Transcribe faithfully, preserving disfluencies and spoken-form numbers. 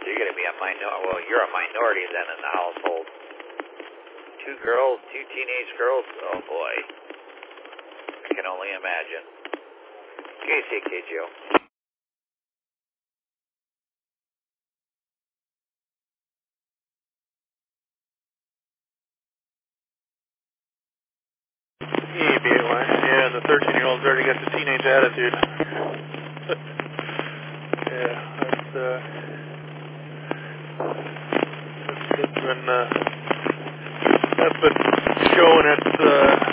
So you're going to be a minority. Well, you're a minority then in the household. Two girls, two teenage girls. Oh boy, I can only imagine. K C K Joe. E B A Y. Yeah, the thirteen-year-old's already got the teenage attitude. Yeah, that's, uh, that's, that's been, uh, that's been showing its, uh,